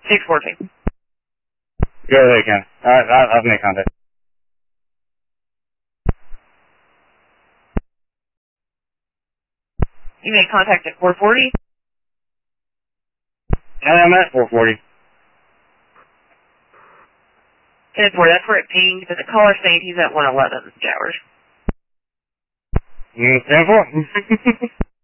614. Go ahead, Ken. I've made contact. You made contact at 440? I'm at 440. 10-4, that's where it pinged, but the caller's saying he's at 111 Jowers. 10-4.